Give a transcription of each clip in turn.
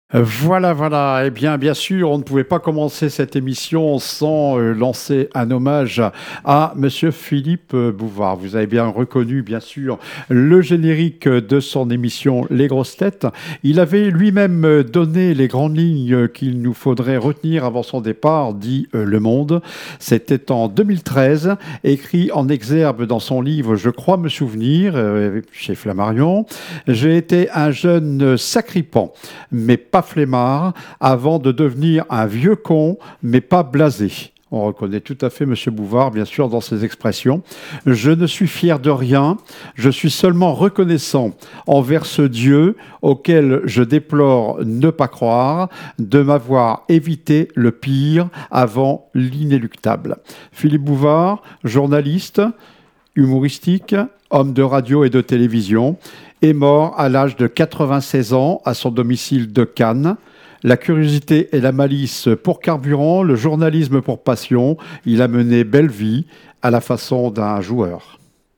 Voilà. Eh bien sûr, on ne pouvait pas commencer cette émission sans lancer un hommage à Monsieur Philippe Bouvard. Vous avez bien reconnu, bien sûr, le générique de son émission Les Grosses Têtes. Il avait lui-même donné les grandes lignes qu'il nous faudrait retenir avant son départ, dit Le Monde. C'était en 2013, écrit en exergue dans son livre Je crois me souvenir, chez Flammarion. J'ai été un jeune sacripant, mais pas flemmard, avant de devenir un vieux con, mais pas blasé. On reconnaît tout à fait M. Bouvard, bien sûr, dans ses expressions. Je ne suis fier de rien, je suis seulement reconnaissant envers ce Dieu auquel je déplore ne pas croire, de m'avoir évité le pire avant l'inéluctable. Philippe Bouvard, journaliste, humoristique, homme de radio et de télévision, est mort à l'âge de 96 ans à son domicile de Cannes. La curiosité et la malice pour carburant, le journalisme pour passion, il a mené belle vie à la façon d'un joueur.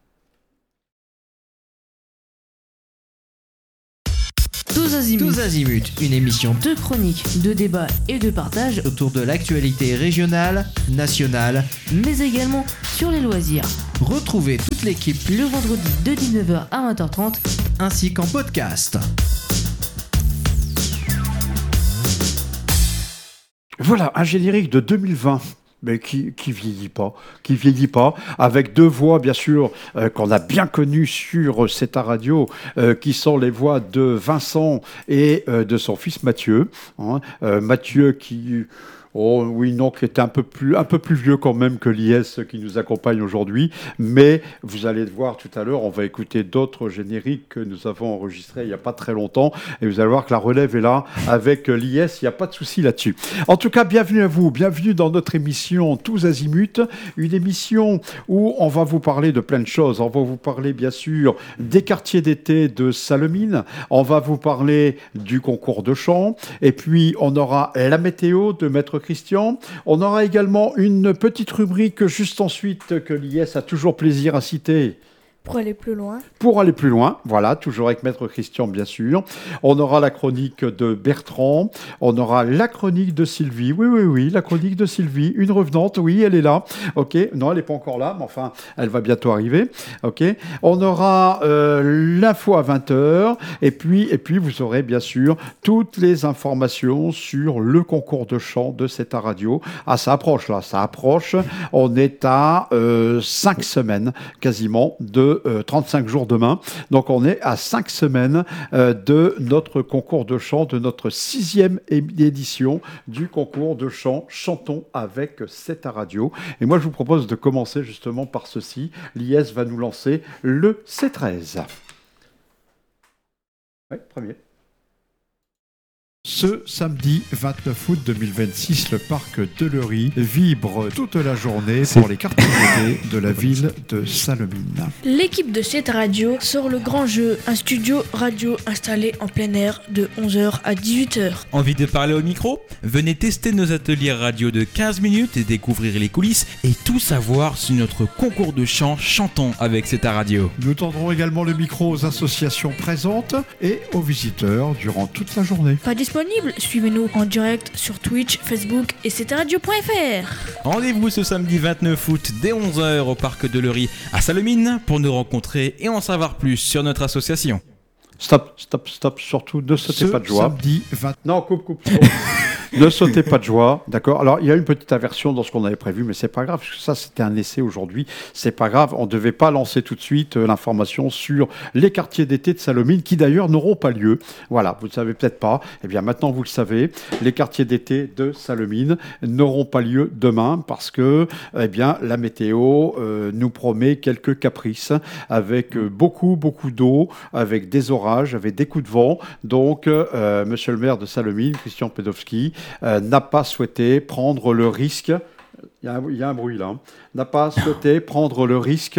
Tous azimuts, une émission de chroniques, de débats et de partage autour de l'actualité régionale, nationale, mais également sur les loisirs. Retrouvez toute l'équipe le vendredi de 19h à 20h30 ainsi qu'en podcast. Voilà, un générique de 2020. Mais qui vieillit pas, avec deux voix, bien sûr, qu'on a bien connues sur cette radio, qui sont les voix de Vincent et de son fils Mathieu. Mathieu qui... Oh oui, non, qui est un peu plus vieux quand même que l'IS qui nous accompagne aujourd'hui. Mais vous allez le voir tout à l'heure, on va écouter d'autres génériques que nous avons enregistrés il n'y a pas très longtemps. Et vous allez voir que la relève est là avec l'IS, il n'y a pas de souci là-dessus. En tout cas, bienvenue à vous, bienvenue dans notre émission Tous Azimuts, une émission où on va vous parler de plein de choses. On va vous parler bien sûr des quartiers d'été de Salemine, on va vous parler du concours de chant, et puis on aura la météo de Maître Christian. On aura également une petite rubrique juste ensuite que l'IS a toujours plaisir à citer. Pour aller plus loin. Pour aller plus loin, voilà, toujours avec Maître Christian, bien sûr. On aura la chronique de Bertrand, on aura la chronique de Sylvie, oui, la chronique de Sylvie, une revenante, oui, elle est là, ok, non, elle n'est pas encore là, mais enfin, elle va bientôt arriver, ok. On aura l'info à 20h, et puis vous aurez, bien sûr, toutes les informations sur le concours de chant de cette radio. Ah, ça approche, on est à 5 semaines, quasiment, de 35 jours demain. Donc on est à 5 semaines de notre concours de chant, de notre 6e édition du concours de chant Chantons avec cette radio. Et moi je vous propose de commencer justement par ceci. L'IS va nous lancer le C13. Oui, premier. Ce samedi 29 août 2026, le parc Delory vibre toute la journée pour les quartiers d'été de la ville de Salemine. L'équipe de cette radio sort le grand jeu, un studio radio installé en plein air de 11h à 18h. Envie de parler au micro ? Venez tester nos ateliers radio de 15 minutes et découvrir les coulisses et tout savoir sur notre concours de chant Chantons avec cette radio. Nous tendrons également le micro aux associations présentes et aux visiteurs durant toute la journée. Pas disponible, suivez-nous en direct sur Twitch, Facebook et ctradio.fr. Rendez-vous ce samedi 29 août dès 11h au parc Delory à Salemine pour nous rencontrer et en savoir plus sur notre association. Stop, surtout ne sautez pas de joie. Samedi 20... Non, coupe. Ne sautez pas de joie, d'accord ? Alors, il y a une petite aversion dans ce qu'on avait prévu, mais c'est pas grave, parce que ça, c'était un essai aujourd'hui. C'est pas grave, on ne devait pas lancer tout de suite l'information sur les quartiers d'été de Salemine, qui d'ailleurs n'auront pas lieu. Voilà, vous ne le savez peut-être pas. Eh bien, maintenant, vous le savez, les quartiers d'été de Salemine n'auront pas lieu demain, parce que, eh bien, la météo nous promet quelques caprices, avec beaucoup d'eau, avec des orages, avec des coups de vent. Donc, monsieur le maire de Salemine, Christian Pedowski, n'a pas souhaité prendre le risque il y a un bruit là. N'a pas souhaité prendre le risque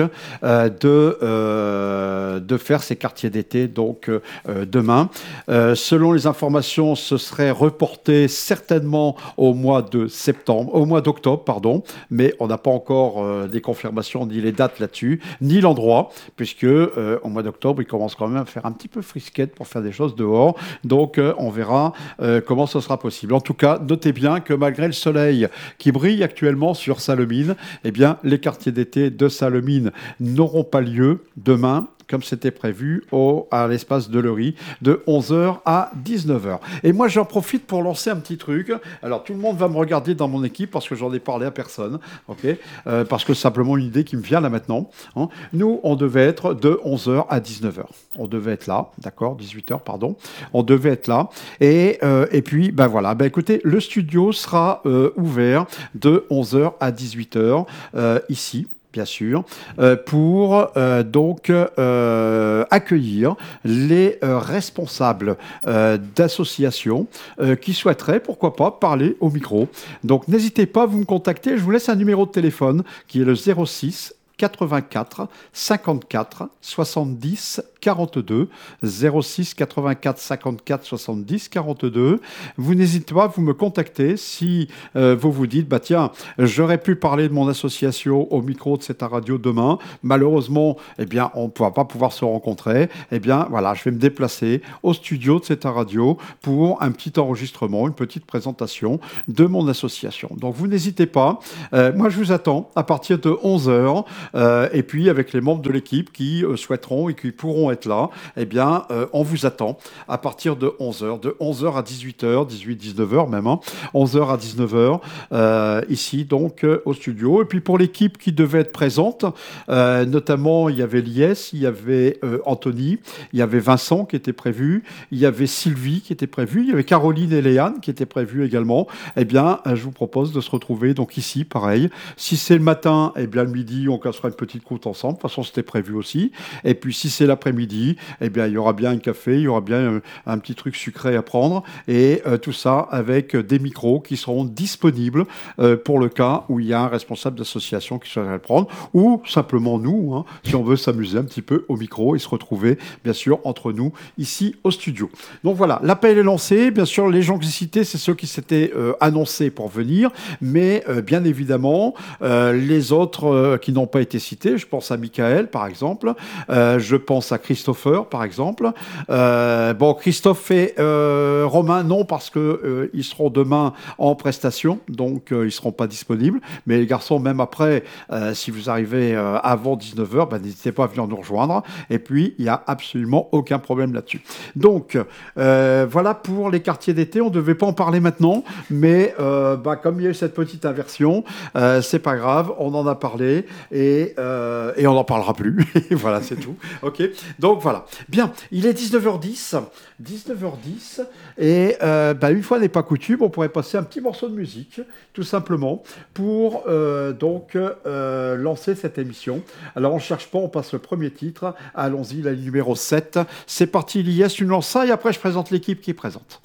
de faire ces quartiers d'été donc demain. Selon les informations, ce serait reporté certainement au mois d'octobre, pardon, mais on n'a pas encore des confirmations ni les dates là-dessus, ni l'endroit, puisque au mois d'octobre, il commence quand même à faire un petit peu frisquette pour faire des choses dehors. Donc on verra comment ce sera possible. En tout cas, notez bien que malgré le soleil qui brille actuellement sur Salemine, eh bien, les quartiers d'été de Salemine n'auront pas lieu demain, comme c'était prévu, à l'espace de Leury, de 11h à 19h. Et moi, j'en profite pour lancer un petit truc. Alors, tout le monde va me regarder dans mon équipe parce que j'en ai parlé à personne, ok, parce que c'est simplement une idée qui me vient là maintenant. Hein. Nous, on devait être de 11h à 19h. On devait être là, d'accord, 18h, pardon. On devait être là. Et puis, ben voilà, ben écoutez, le studio sera ouvert de 11h à 18h ici, bien sûr, pour donc accueillir les responsables d'associations qui souhaiteraient, pourquoi pas, parler au micro. Donc n'hésitez pas, vous me contactez, je vous laisse un numéro de téléphone qui est le 06 84 54 70 42 06 84 54 70 42. Vous n'hésitez pas, vous me contactez si vous vous dites bah tiens, j'aurais pu parler de mon association au micro de cette radio demain. Malheureusement, eh bien, on ne va pas pouvoir se rencontrer. Eh bien, voilà, je vais me déplacer au studio de cette radio pour un petit enregistrement, une petite présentation de mon association. Donc, vous n'hésitez pas. Moi, je vous attends à partir de 11h. Et puis, avec les membres de l'équipe qui souhaiteront et qui pourront être là, eh bien, on vous attend à partir de 11h, de 11h à 18h, 19h même, hein, 11h à 19h, ici, donc, au studio. Et puis, pour l'équipe qui devait être présente, notamment, il y avait Lies, il y avait Anthony, il y avait Vincent qui était prévu, il y avait Sylvie qui était prévue, il y avait Caroline et Léane qui étaient prévues également. Eh bien, je vous propose de se retrouver, donc, ici, pareil. Si c'est le matin, eh bien, le midi, on cassera une petite croûte ensemble. De toute façon, c'était prévu aussi. Et puis, si c'est l'après-midi, eh bien, il y aura bien un café, il y aura bien un petit truc sucré à prendre. Et tout ça avec des micros qui seront disponibles pour le cas où il y a un responsable d'association qui souhaiterait le prendre. Ou simplement nous, hein, si on veut s'amuser un petit peu au micro et se retrouver, bien sûr, entre nous, ici au studio. Donc voilà, l'appel est lancé. Bien sûr, les gens que j'ai cités, c'est ceux qui s'étaient annoncés pour venir. Mais bien évidemment, les autres qui n'ont pas été cités, je pense à Michael, par exemple. Je pense à Christopher, par exemple. Bon, Christophe et Romain, non, parce que ils seront demain en prestation, donc ils ne seront pas disponibles. Mais les garçons, même après, si vous arrivez avant 19h, ben, n'hésitez pas à venir nous rejoindre. Et puis, il n'y a absolument aucun problème là-dessus. Donc, voilà pour les quartiers d'été. On ne devait pas en parler maintenant, mais comme il y a eu cette petite inversion, c'est pas grave, on en a parlé et on n'en parlera plus. Voilà, c'est tout. Ok. Donc voilà. Bien, il est 19h10. 19h10. Et une fois n'est pas coutume, on pourrait passer un petit morceau de musique, tout simplement, pour lancer cette émission. Alors on ne cherche pas, on passe le premier titre. Allons-y, la ligne numéro 7. C'est parti, Lies, tu me lances ça et après je présente l'équipe qui est présente.